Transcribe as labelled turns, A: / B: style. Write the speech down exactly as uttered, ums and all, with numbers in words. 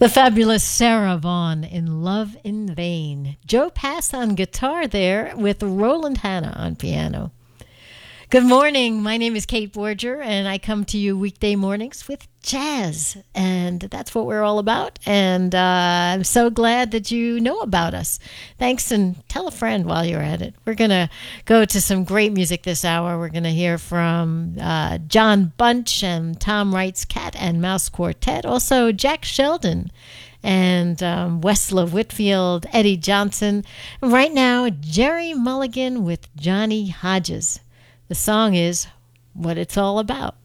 A: The fabulous Sarah Vaughan in Love in Vain. Joe Pass on guitar there with Roland Hanna on piano. Good morning. My name is Kate Borger, and I come to you weekday mornings with jazz. And that's what we're all about. And uh, I'm so glad that you know about us. Thanks, and tell a friend while you're at it. We're going to go to some great music this hour. We're going to hear from uh, John Bunch and Tom Wright's Cat and Mouse Quartet. Also, Jack Sheldon and um, Westla Whitfield, Eddie Johnson. And right now, Jerry Mulligan with Johnny Hodges. The song is What It's All About.